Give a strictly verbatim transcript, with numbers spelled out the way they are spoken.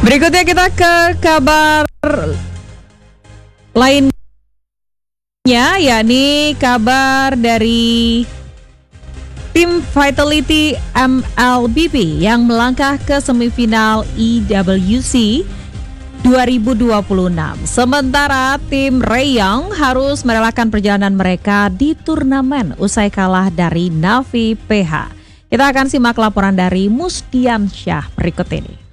Berikutnya kita ke kabar lainnya, yakni kabar dari tim Vitality M L B P yang melangkah ke semifinal E W C dua ribu dua puluh enam. Sementara tim Rayong harus merelakan perjalanan mereka di turnamen usai kalah dari Navi P H. Kita akan simak laporan dari Musdian Syah berikut ini.